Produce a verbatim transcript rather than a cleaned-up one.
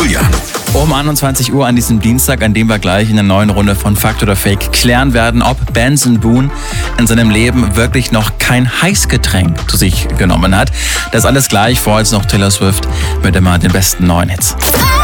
Julian. Um einundzwanzig Uhr an diesem Dienstag, an dem wir gleich in der neuen Runde von Fakt oder Fake klären werden, ob Benson Boone in seinem Leben wirklich noch kein Heißgetränk zu sich genommen hat. Das alles gleich, vorher jetzt noch Taylor Swift mit immer den besten neuen Hits.